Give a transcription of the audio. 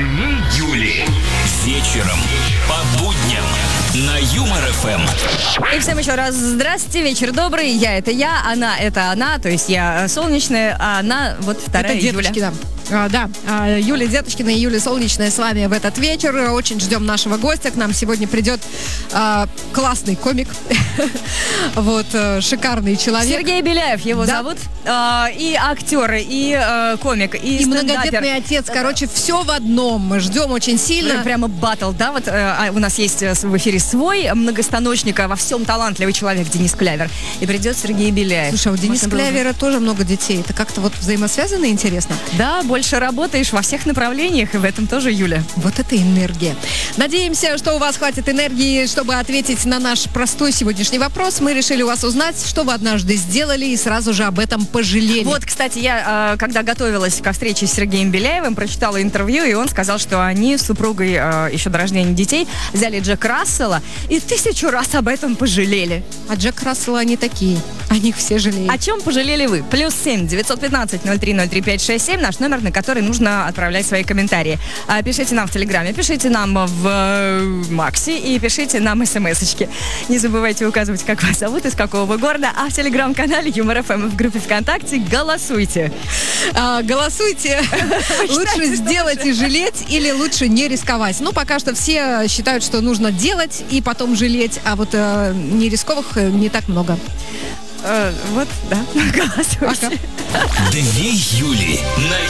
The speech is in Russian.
Юли. Вечером по будням на Юмор ФМ. И всем еще раз здравствуйте, вечер добрый. Я это я, она это она, то есть я солнечная, а она вот вторая это Юля. Деточкина. Юлия Деточкина и Юлия Солнечная с вами в этот вечер. Очень ждем нашего гостя. К нам сегодня придет классный комик. Вот, шикарный человек. Сергей Беляев его зовут. И актер, и комик, и многодетный отец. Короче, все в одном. Мы ждем очень сильно. Прямо баттл, да? Вот у нас есть в эфире свой многостаночник, во всем талантливый человек Денис Клявер. И придет Сергей Беляев. Слушай, у Дениса Клявера тоже много детей. Это как-то вот взаимосвязано, интересно? Да, больше работаешь во всех направлениях, и в этом тоже Юля. Вот это энергия. Надеемся, что у вас хватит энергии, чтобы ответить на наш простой сегодняшний вопрос. Мы решили у вас узнать, что вы однажды сделали и сразу же об этом пожалели. Вот, кстати, я, когда готовилась ко встрече с Сергеем Беляевым, прочитала интервью, и он сказал, что они с супругой еще до рождения детей взяли Джека Рассела и 1000 раз об этом пожалели. А Джек Рассела они такие. О них все жалеют. О чем пожалели вы? +7 915 03 03 567, наш номер, на который нужно отправлять свои комментарии. Пишите нам в Телеграме, пишите нам в Максе и пишите нам смс-очки. Не забывайте указывать, как вас зовут, из какого вы города, а в Телеграм-канале Юмор ФМ в группе ВКонтакте голосуйте. Голосуйте. Лучше сделать и жалеть или лучше не рисковать? Ну, пока что все считают, что нужно делать и потом жалеть, а вот не рисковых не так много. Вот, да, голосуйте. Две Юли на